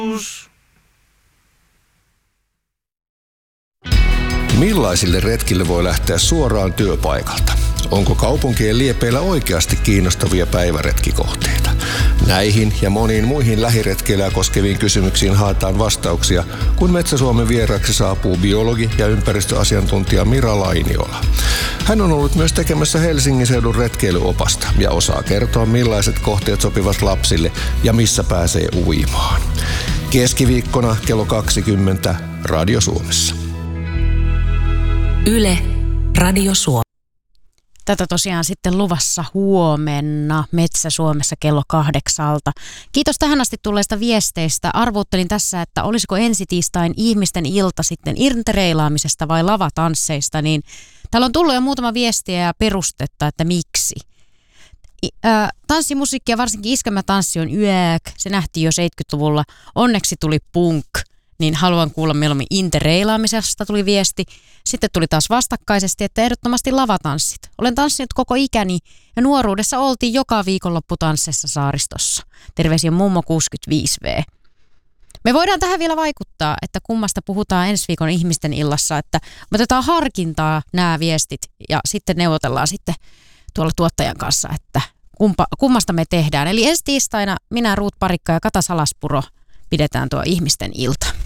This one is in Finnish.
Millaisille retkille voi lähteä suoraan työpaikalta? Onko kaupunkien liepeillä oikeasti kiinnostavia päiväretkikohteita? Näihin ja moniin muihin lähiretkeilyä koskeviin kysymyksiin haetaan vastauksia, kun Metsä-Suomen vieraksi saapuu biologi ja ympäristöasiantuntija Mira Lainiola. Hän on ollut myös tekemässä Helsingin seudun retkeilyopasta ja osaa kertoa, millaiset kohteet sopivat lapsille ja missä pääsee uimaan. Keskiviikkona kello 20 Radio Suomessa. Yle, Radio Suomi. Tätä tosiaan sitten luvassa huomenna Metsä-Suomessa kello 8. Kiitos tähän asti tulleista viesteistä. Arvuuttelin tässä, että olisiko ensi tiistain ihmisten ilta sitten interreilaamisesta vai lavatansseista, niin täällä on tullut jo muutama viestiä ja perustetta, että miksi. Tanssimusiikki ja varsinkin iskelmätanssi on yääk. Se nähtiin jo 70-luvulla. Onneksi tuli punk. Niin haluan kuulla mieluummin interreilaamisesta tuli viesti. Sitten tuli taas vastakkaisesti, että ehdottomasti lavatanssit. Olen tanssinut koko ikäni ja nuoruudessa oltiin joka viikonloppu tansseissa saaristossa. Terveisiä mummo 65V. Me voidaan tähän vielä vaikuttaa, että kummasta puhutaan ensi viikon ihmisten illassa, että me otetaan harkintaa nämä viestit ja sitten neuvotellaan sitten tuolla tuottajan kanssa, että kummasta me tehdään. Eli ensi tiistaina minä, Ruut Parikka ja Kata Salaspuro pidetään tuo ihmisten ilta.